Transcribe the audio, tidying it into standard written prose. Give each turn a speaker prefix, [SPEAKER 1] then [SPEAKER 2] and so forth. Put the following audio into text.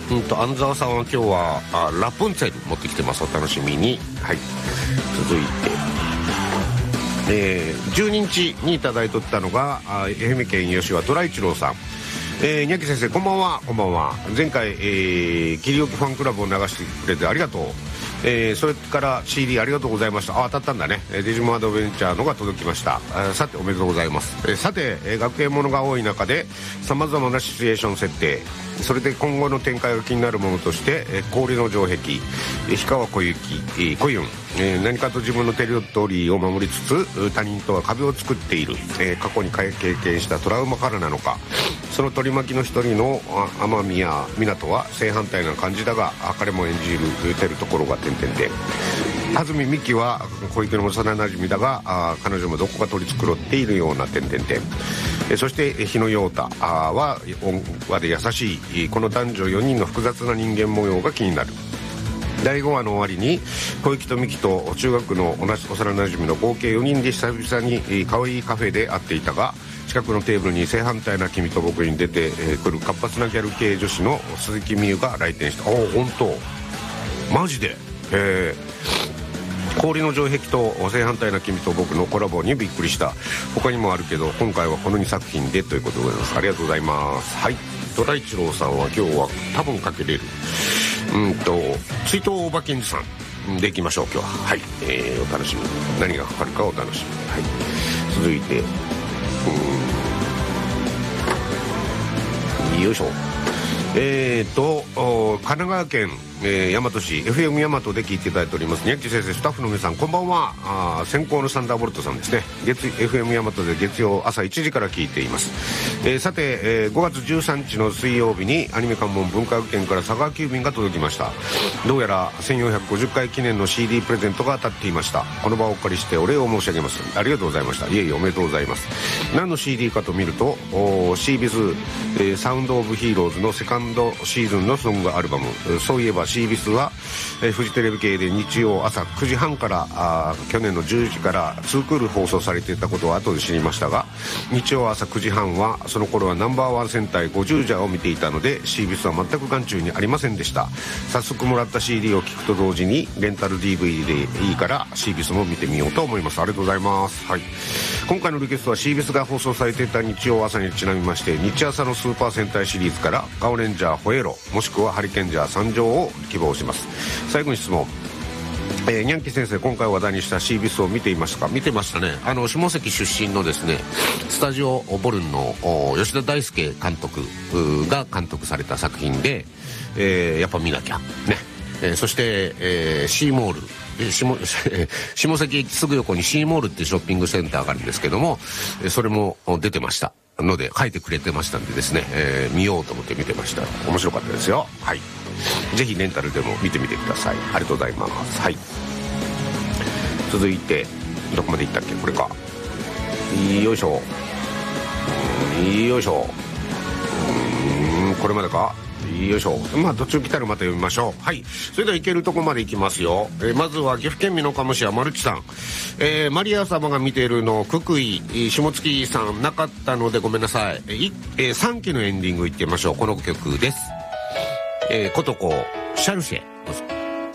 [SPEAKER 1] 安沢さんは今日はラプンツェル持ってきてます。お楽しみに。はい、続いて、12日にいただいとったのが愛媛県吉和虎一郎さん。にゃき先生こんばんは。こんばんは。前回、切り置きファンクラブを流してくれてありがとう。それから CD ありがとうございました。当たったんだね。デジモンアドベンチャーのが届きました。さておめでとうございます。さて、学園ものが多い中でさまざまなシチュエーション設定、それで今後の展開が気になるものとして、氷の城壁、氷川小雪、小雲、何かと自分のテリトリーを守りつつ他人とは壁を作っている、過去に経験したトラウマからなのか、その取り巻きの一人の天宮湊は正反対な感じだが、彼も演じてるところが点々で、安住美希は小池の幼なじみだが彼女もどこか取り繕っているような点々点。そして日野陽太は温和で優しい、この男女4人の複雑な人間模様が気になる。第5話の終わりに小雪と美希と中学の幼なじみの合計4人で久々に可愛いカフェで会っていたが、近くのテーブルに正反対な君と僕に出てくる活発なギャル系女子の鈴木美優が来店した。本当マジで。氷の城壁と正反対な君と僕のコラボにびっくりした。他にもあるけど今回はこの2作品でということでございます。ありがとうございます。はい、虎一郎さんは今日は多分かけれる追悼おばけんじさんでいきましょう今日は。はい、お楽しみに。何がかかるかお楽しみに。はい、続いてよいしょ。神奈川県大和市 FM 大和で聞いていただいております。にゃっち先生、スタッフの皆さんこんばんは。先行のサンダーボルトさんですね。FM 大和で月曜朝1時から聞いています。さて、5月13日の水曜日にアニメ関門文化学研から佐川急便が届きました。どうやら1450回記念の CD プレゼントが当たっていました。この場をお借りしてお礼を申し上げます。ありがとうございました。いえいえ、おめでとうございます。何の CD かと見るとシービス、サウンドオブヒーローズのセカンドシーズンのソングアルバム。そういえばシービスは、フジテレビ系で日曜朝9時半から去年の10時から2クール放送されていたことを後で知りましたが、日曜朝9時半はその頃はナンバーワン戦隊50ジャーを見ていたのでシービスは全く眼中にありませんでした。早速もらった CD を聴くと同時にレンタル DVD でいいからシービスも見てみようと思います。ありがとうございます。はい、今回のリクエストはシービスが放送されていた日曜朝にちなみまして、日朝のスーパー戦隊シリーズからガオレンジャーホエロもしくはハリケンジャー参上を希望します。最後に質問。にゃんき先生、今回話題にしたシービスを見ていましたか？見てましたね。下関出身のですねスタジオボルンの吉田大輔監督が監督された作品で、やっぱ見なきゃね。そして、シーモール下関駅すぐ横にシーモールっていうショッピングセンターがあるんですけども、それも出てましたので書いてくれてましたんでですね、見ようと思って見てました。面白かったですよ。はい、ぜひレンタルでも見てみてください。ありがとうございます。はい、続いてどこまで行ったっけ。これか。よいしょよいしょ。これまでか。よいしょ。まあ途中来たらまた読みましょう。はい、それでは行けるとこまで行きますよ。まずは岐阜県美濃加茂市はマルチさん。マリア様が見ているのククイ下月さんなかったのでごめんなさい。3期のエンディング行ってみましょう。この曲です。ことこシャルシェ。